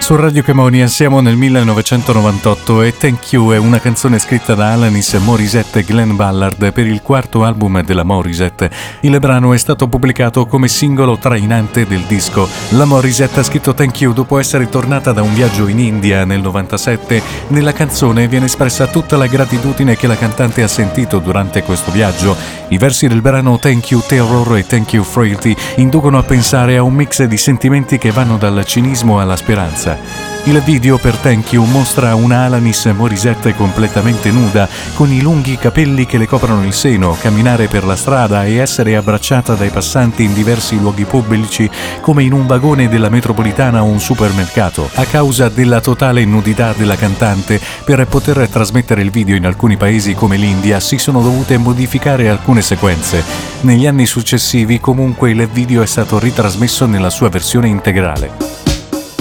Su Radio Camonia siamo nel 1998 e Thank You è una canzone scritta da Alanis Morissette e Glenn Ballard per il quarto album della Morissette. Il brano è stato pubblicato come singolo trainante del disco. La Morissette ha scritto Thank You dopo essere tornata da un viaggio in India nel 97. Nella canzone viene espressa tutta la gratitudine che la cantante ha sentito durante questo viaggio. I versi del brano Thank You Terror e Thank You Frailty inducono a pensare a un mix di sentimenti che vanno dal cinismo alla speranza. Il video per Thank You mostra una Alanis Morissette completamente nuda, con i lunghi capelli che le coprono il seno, camminare per la strada e essere abbracciata dai passanti in diversi luoghi pubblici, come in un vagone della metropolitana o un supermercato. A causa della totale nudità della cantante, per poter trasmettere il video in alcuni paesi come l'India si sono dovute modificare alcune sequenze. Negli anni successivi, comunque, il video è stato ritrasmesso nella sua versione integrale.